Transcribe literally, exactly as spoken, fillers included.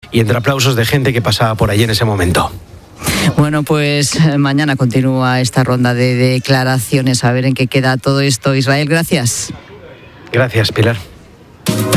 y entre aplausos de gente que pasaba por allí en ese momento. Bueno, pues mañana continúa esta ronda de declaraciones, a ver en qué queda todo esto. Israel, gracias. Gracias, Pilar.